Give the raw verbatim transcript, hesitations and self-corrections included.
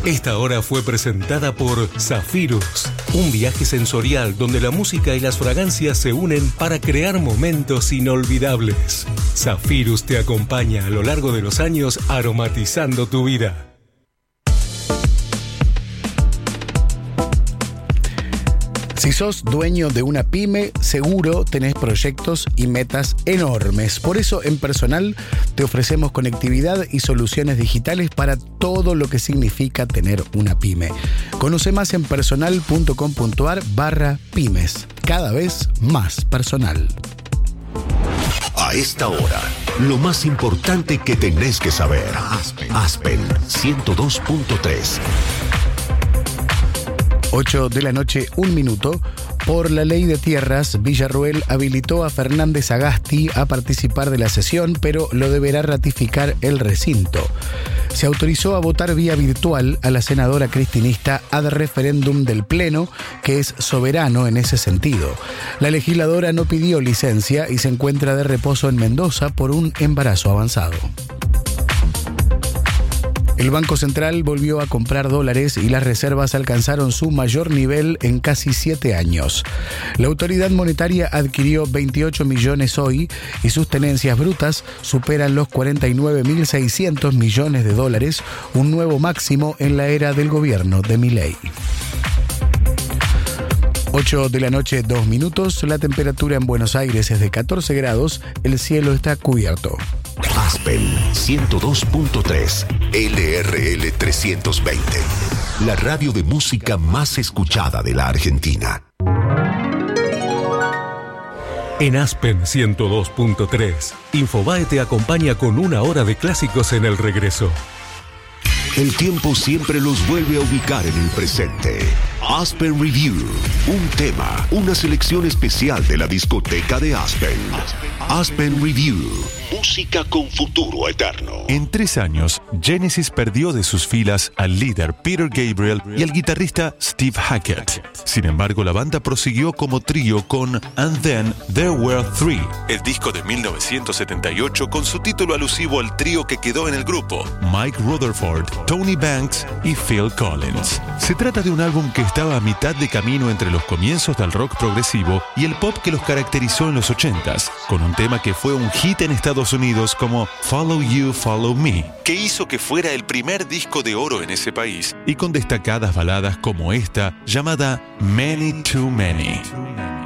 Esta hora fue presentada por Zafirus, un viaje sensorial donde la música y las fragancias se unen para crear momentos inolvidables. Zafirus te acompaña a lo largo de los años aromatizando tu vida. Si sos dueño de una pyme, seguro tenés proyectos y metas enormes. Por eso, en Personal, te ofrecemos conectividad y soluciones digitales para todo lo que significa tener una pyme. Conoce más en personal.com.ar barra pymes. Cada vez más personal. A esta hora, lo más importante que tenés que saber. Aspen, Aspen ciento dos punto tres. ocho de la noche, un minuto. Por la ley de tierras, Villarroel habilitó a Fernández Agasti a participar de la sesión, pero lo deberá ratificar el recinto. Se autorizó a votar vía virtual a la senadora cristinista ad referéndum del Pleno, que es soberano en ese sentido. La legisladora no pidió licencia y se encuentra de reposo en Mendoza por un embarazo avanzado. El Banco Central volvió a comprar dólares y las reservas alcanzaron su mayor nivel en casi siete años. La autoridad monetaria adquirió veintiocho millones hoy y sus tenencias brutas superan los cuarenta y nueve mil seiscientos millones de dólares, un nuevo máximo en la era del gobierno de Milei. ocho de la noche, dos minutos. La temperatura en Buenos Aires es de catorce grados. El cielo está cubierto. Aspen ciento dos punto tres, L R L trescientos veinte. La radio de música más escuchada de la Argentina. En Aspen ciento dos punto tres, Infobae te acompaña con una hora de clásicos en el regreso. El tiempo siempre los vuelve a ubicar en el presente. Aspen Review, un tema, una selección especial de la discoteca de Aspen. Aspen Review, música con futuro eterno. En tres años, Genesis perdió de sus filas al líder Peter Gabriel y al guitarrista Steve Hackett. Sin embargo, la banda prosiguió como trío con And Then There Were Three, el disco de mil novecientos setenta y ocho con su título alusivo al trío que quedó en el grupo, Mike Rutherford, Tony Banks y Phil Collins. Se trata de un álbum que estaba a mitad de camino entre los comienzos del rock progresivo y el pop que los caracterizó en los ochentas, con un tema que fue un hit en Estados Unidos como Follow You, Follow Me, que hizo que fuera el primer disco de oro en ese país, y con destacadas baladas como esta, llamada Many Too Many.